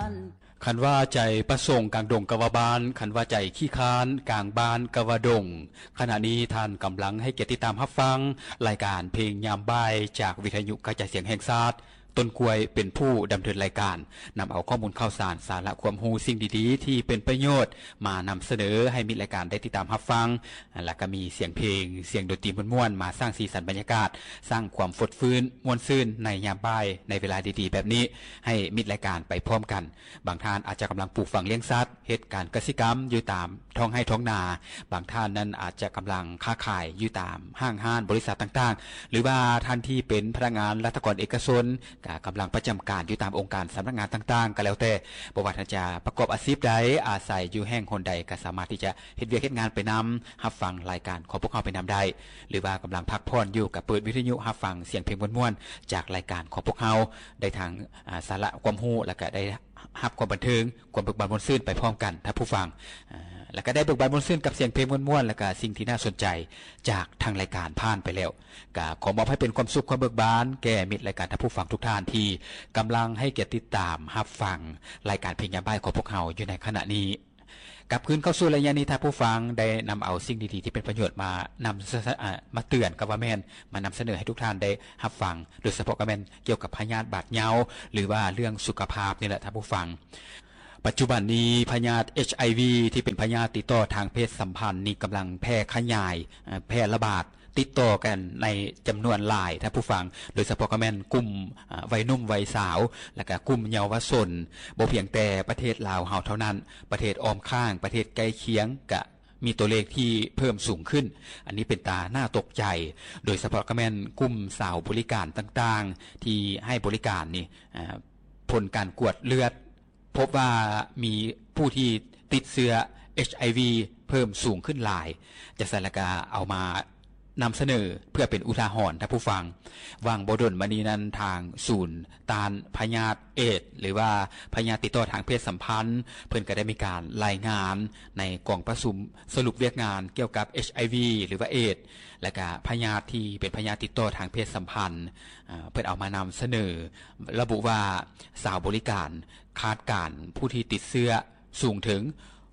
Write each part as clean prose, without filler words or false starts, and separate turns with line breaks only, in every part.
คันว่าใจประสงค์กลางดงกวาบานคันว่าใจขี้ค้านกลางบ้านกวาดงขณะนี้ท่านกำลังให้เกียรติตามรับฟังรายการเพลงยามบ่ายจากวิทยุกระจายเสียงแห่งชาติต้นกล้วยเป็นผู้ดำเนินรายการนำเอาข้อมูลข่าวสารสาระความรู้สิ่งดีๆที่เป็นประโยชน์มานำเสนอให้มีรายการได้ติดตามรับฟังและก็มีเสียงเพลงเสียงดนตรีม่วนๆมาสร้างสีสันบรรยากาศสร้างความฟดฟื้นม่วนซื่นในยามบ่ายในเวลาดีๆแบบนี้ให้มิตรรายการไปพร้อมกันบางท่านอาจจะกำลังปลูกฝังเลี้ยงสัตว์เหตุการณ์กสิกรรมอยู่ตามท้องไร่ท้องนาบางท่านนั้นอาจจะกำลังค้าขายอยู่ตามห้างบริษัทต่างๆหรือว่าท่านที่เป็นพนักงานรัฐกรเอกชนกำลังประจำการอยู่ตามองค์การสำนักงานต่างๆก็แล้วแต่บ่ว่าท่านจะประกอบอาชีพใดอาศัยอยู่แห่งหนใดก็สามารถที่จะเฮ็ดเวียกเฮ็ดงานไปนำรับฟังรายการของพวกเขาไปนำได้หรือว่ากำลังพักผ่อนอยู่กับเปิดวิทยุรับฟังเสียงเพลงม่วนๆจากรายการของพวกเขาได้ทางสาระความรู้แล้วก็ได้รับความบันเทิงความเบิกบานม่วนซื่นไปพร้อมกันถ้าผู้ฟังแล้วก็ได้เบิกบานม่วนซื่นกับเสียงเพลงม่วนๆแล้วก็สิ่งที่น่าสนใจจากทางรายการผ่านไปแล้วก็ขอมอบให้เป็นความสุขความเบิกบานแก่มิตรรายการท่านผู้ฟังทุกท่านที่กำลังให้เกียรติติดตามรับฟังรายการเพลงยามบ่ายของพวกเราอยู่ในขณะนี้กลับคืนเข้าสู่ระยะนี้ท่านผู้ฟังได้นำเอาสิ่งดีๆที่เป็นประโยชน์มาเตือนกับว่าแม่นมานำเสนอให้ทุกท่านได้รับฟังโดยเฉพาะกับแม่นเกี่ยวกับพยาธิบาดเหงาหรือว่าเรื่องสุขภาพนี่แหละท่านผู้ฟังปัจจุบันนี้พยาธิ HIV ที่เป็นพยาธิติดต่อทางเพศสัมพันธ์นี่กำลังแพร่ขยายแพร่ระบาดติดต่อกันในจำนวนหลายท่านผู้ฟังโดยเฉพาะก็แม่นกลุ่มวัยหนุ่มวัยสาวและก็กลุ่มเยาวชนบ่เพียงแต่ประเทศลาวเฮาเท่านั้นประเทศอ้อมข้างประเทศใกล้เคียงก็มีตัวเลขที่เพิ่มสูงขึ้นอันนี้เป็นตาน่าตกใจโดยเฉพาะก็แม่นกลุ่มสาวบริการต่างๆที่ให้บริการนี่ผลการกวดเลือดพบว่ามีผู้ที่ติดเชื้อ HIV เพิ่มสูงขึ้นหลายจะสารกาเอามานำเสนอเพื่อเป็นอุทาหรณ์ท่านผู้ฟังวางบ่ดลมานี้นั้นทางศูนย์ต้านพยาธิเอดส์หรือว่าพยาธิติดต่อทางเพศสัมพันธ์เพิ่นก็ได้มีการรายงานในกล่องประชุมสรุปเวียกงานเกี่ยวกับ HIV หรือว่าเอดส์และก็พยาธิที่เป็นพยาธิติดต่อทางเพศสัมพันธ์เพิ่นเอามานำเสนอระบุว่าสาวบริการคาดการณ์ผู้ที่ติดเชื้อสูงถึง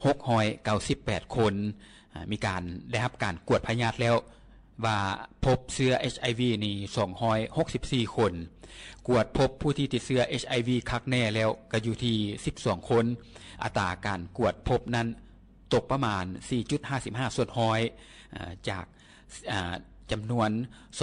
698คนมีการได้รับการกวดพยาธิแล้วว่าพบเชื้อ HIV นี่264คนกวดพบผู้ที่ติดเชื้อ HIV คักแน่แล้วก็อยู่ที่12คนอัตราการกวดพบนั้นตกประมาณ 4.55 ส่วนร้อยจากจำนวน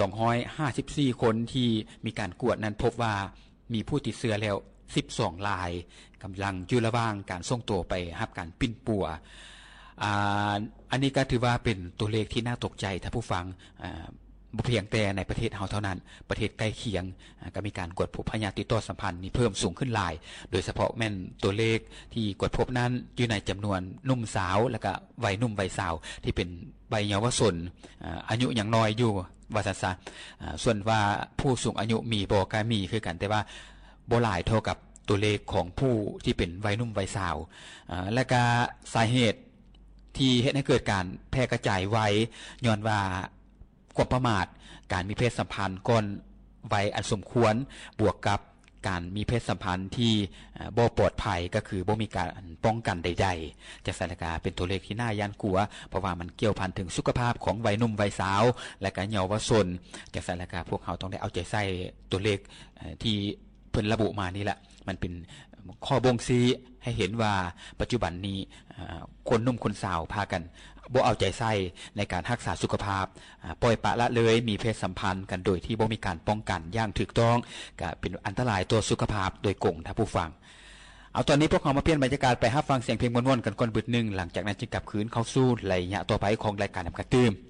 254คนที่มีการกวดนั้นพบว่ามีผู้ติดเชื้อแล้ว12รายกำลังอยู่ระหว่างการส่งตัวไปรับการปิ้นปัวอันนี้ก็ถือว่าเป็นตัวเลขที่น่าตกใจถ้าผู้ฟังบ่เพียงแต่ในประเทศเฮาเท่านั้นประเทศใกล้เคียงก็มีการกวดพบพยาธิติดต่อสัมพันธ์นี่เพิ่มสูงขึ้นหลายโดยเฉพาะแม่นตัวเลขที่กวดพบนั้นอยู่ในจำนวนหนุ่มสาวแล้วก็วัยหนุ่มวัยสาวที่เป็นวัยเยาวชนอายุยังน้อยอยู่ว่าซั่นซะส่วนว่าผู้สูงอายุมีบ่ก็มีคือกันแต่ว่าบ่หลายเท่ากับตัวเลขของผู้ที่เป็นวัยหนุ่มวัยสาวและก็สาเหตุที่เฮ็ดให้เกิดการแพร่กระจายไว้ย้อนว่าความประมาทการมีเพศสัมพันธ์ก่อนวัยอันสมควรบวกกับการมีเพศสัมพันธ์ที่บ่ปลอดภัยก็คือบ่มีการป้องกันใดๆจากสถานการณ์เป็นตัวเลขที่น่าย่านกลัวเพราะว่ามันเกี่ยวพันถึงสุขภาพของวัยหนุ่มวัยสาวและก็เยาวชนจากสถานการณ์พวกเขาต้องได้เอาใจใส่ตัวเลขที่เพิ่นระบุมานี่แหละมันเป็นข้อบ่งชี้ให้เห็นว่าปัจจุบันนี้คนหนุ่มคนสาวพากันบ่เอาใจใส่ในการรักษาสุขภาพปล่อยปละละเลยมีเพศสัมพันธ์กันโดยที่บ่มีการป้องกันอย่างถูกต้องก็เป็นอันตรายต่อสุขภาพโดยกงท่านผู้ฟังเอาตอนนี้พวกเรามาเปลี่ยนบรรยากาศไปรับฟังเสียงเพลงม่วนๆกันก่อนบึดนึงหลังจากนั้นจึงกลับคืนเข้าสู่ระยะต่อไปของรายการนำกระตื้ม